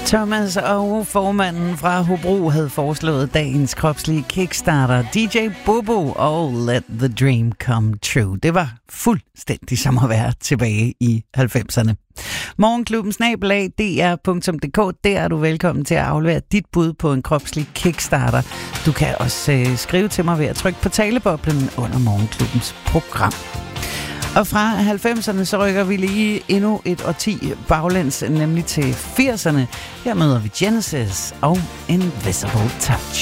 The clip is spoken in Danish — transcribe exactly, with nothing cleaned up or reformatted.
Thomas og formanden fra Hobro havde foreslået dagens kropslige kickstarter, D J Bobo og Let the Dream Come True. Det var fuldstændig som at være tilbage i halvfemserne. Morgenklubben snabel-a d r punktum d k, der er du velkommen til at aflevere dit bud på en kropslig kickstarter. Du kan også øh, skrive til mig ved at trykke på taleboblen under Morgenklubbens program. Og fra halvfemserne så rykker vi lige endnu et årti baglæns, nemlig til firserne. Her møder vi Genesis og Invisible Touch.